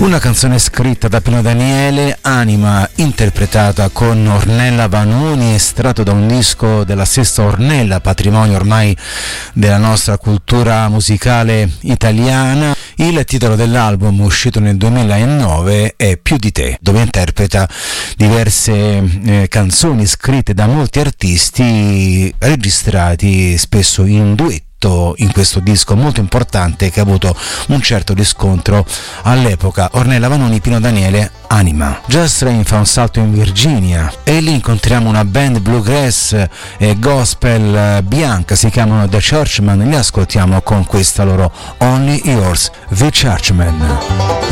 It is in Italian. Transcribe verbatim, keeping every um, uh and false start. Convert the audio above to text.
Una canzone scritta da Pino Daniele, Anima, interpretata con Ornella Vanoni, estratto da un disco della stessa Ornella, patrimonio ormai della nostra cultura musicale italiana. Il titolo dell'album, uscito nel duemilanove, è Più di te, dove interpreta diverse eh, canzoni scritte da molti artisti, registrati spesso in duetto in questo disco molto importante che ha avuto un certo riscontro all'epoca. Ornella Vanoni, Pino Daniele, Anima. Just Rain fa un salto in Virginia e lì incontriamo una band bluegrass e gospel bianca, si chiamano The Churchmen, li ascoltiamo con questa loro Only Yours, The Churchmen.